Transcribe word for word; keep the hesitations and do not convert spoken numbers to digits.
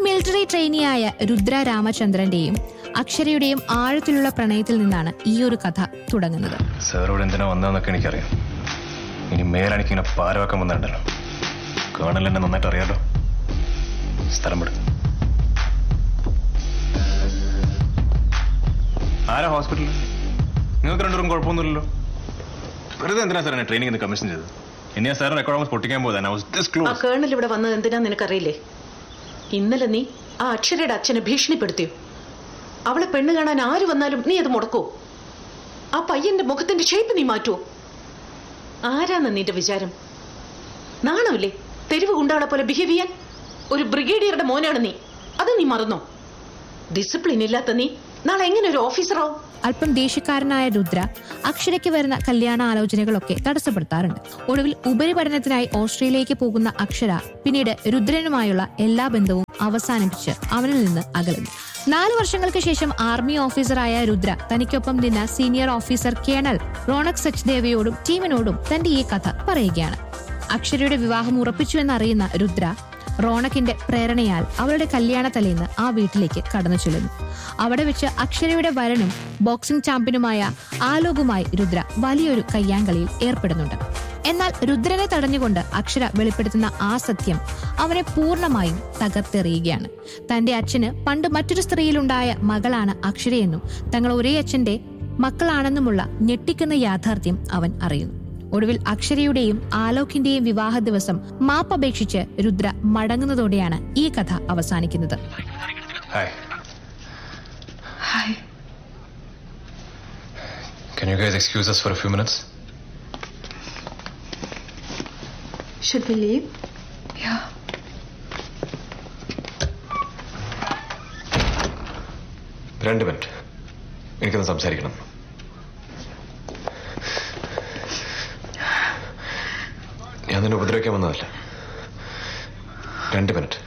Military ട്രെയിനിയായ Rudra രാമചന്ദ്രന്റെയും അക്ഷരയുടെയും ആഴത്തിലുള്ള പ്രണയത്തിൽ നിന്നാണ് ഈ ഒരു കഥ തുടങ്ങുന്നത്. സാറോട് എന്തിനാ വന്നതെന്നൊക്കെ എനിക്കറിയാം. ഇനി മേലാണിക്ക് ഇങ്ങനെ പാരവാക്കാൻ വന്നിട്ടുണ്ടല്ലോ. കേണൽ എന്നെ നന്നായിട്ട് അറിയാലോ. സ്ഥലം വിടും. ആരാ ഹോസ്പിറ്റലിൽ? നിങ്ങൾക്ക് രണ്ടുപേരും കുഴപ്പമൊന്നുമില്ലല്ലോ. വെറുതെ എന്തിനാ സാർ എന്നെ ട്രെയിനിങ് കമ്മീഷൻ ചെയ്തത്? എന്നെ സാർ റെക്കോർഡ് പൊട്ടിക്കാൻ പോയതാണ്. കേണൽ ഇവിടെ വന്നത് എന്തിനാ നിനക്കറിയില്ലേ? ഇന്നലെ നീ ആ അക്ഷരയുടെ അച്ഛനെ ഭീഷണിപ്പെടുത്തിയോ? അവളെ പെണ്ണ് കാണാൻ ആര് വന്നാലും നീ അത് മുടക്കോ? ആ പയ്യന്റെ മുഖത്തിന്റെ ഷേപ്പ് നീ മാറ്റുവോ? ആരാന്ന് നിന്റെ വിചാരം? നാണമില്ലേ തെരുവ് ഗുണ്ടകളെ പോലെ ബിഹേവ് ചെയ്യാൻ? ഒരു ബ്രിഗേഡിയറുടെ മോനാണ് നീ, അത് നീ മറന്നോ? ഡിസിപ്ലിൻ ഇല്ലാത്ത നീ നാളെ എങ്ങനെ ഒരു ഓഫീസറാവും? അല്പം ദേഷ്യക്കാരനായ രുദ്ര അക്ഷരയ്ക്ക് വരുന്ന കല്യാണ ആലോചനകളൊക്കെ തടസ്സപ്പെടുത്താറുണ്ട്. ഒടുവിൽ ഉപരിപഠനത്തിനായി ഓസ്ട്രേലിയയിലേക്ക് പോകുന്ന അക്ഷര പിന്നീട് രുദ്രനുമായുള്ള എല്ലാ ബന്ധവും അവസാനിപ്പിച്ച് അവനിൽ നിന്ന് അകലുന്നു. നാലു വർഷങ്ങൾക്ക് ശേഷം ആർമി ഓഫീസറായ രുദ്ര തനിക്കൊപ്പം നിന്ന സീനിയർ ഓഫീസർ കേണൽ റോണക് സച്ദേവയോടും ടീമിനോടും തന്റെ ഈ കഥ പറയുകയാണ്. അക്ഷരയുടെ വിവാഹം ഉറപ്പിച്ചു എന്നറിയുന്ന രുദ്ര റോണക്കിന്റെ പ്രേരണയാൽ അവളുടെ കല്യാണ തലേന്ന് ആ വീട്ടിലേക്ക് കടന്നു ചെല്ലുന്നു. അവിടെ വെച്ച് അക്ഷരയുടെ വരനും ബോക്സിംഗ് ചാമ്പ്യനുമായ ആലോകുമായി രുദ്ര വലിയൊരു കയ്യാങ്കളിയിൽ ഏർപ്പെടുന്നുണ്ട്. എന്നാൽ രുദ്രനെ തടഞ്ഞുകൊണ്ട് അക്ഷര വെളിപ്പെടുത്തുന്ന ആ സത്യം അവനെ പൂർണ്ണമായും തകർത്തെറിയുകയാണ്. തന്റെ അച്ഛന് പണ്ട് മറ്റൊരു സ്ത്രീയിലുണ്ടായ മകളാണ് അക്ഷരയെന്നും തങ്ങൾ ഒരേ അച്ഛന്റെ മക്കളാണെന്നുമുള്ള ഞെട്ടിക്കുന്ന യാഥാർത്ഥ്യം അവൻ അറിയുന്നു. ഒടുവിൽ അക്ഷരയുടെയും ആലോകിന്റെയും വിവാഹ ദിവസം മാപ്പപേക്ഷിച്ച് രുദ്ര മടങ്ങുന്നതോടെയാണ് ഈ കഥ അവസാനിക്കുന്നത്. Hi. Can you guys excuse us for a few minutes? Should we leave? Yeah. രണ്ട് മിനിറ്റ്, എനിക്കൊന്ന് സംസാരിക്കണം. ഞാൻ നിന്നെ ഉപദ്രവിക്കാൻ വന്നതല്ല. രണ്ട് മിനിറ്റ്.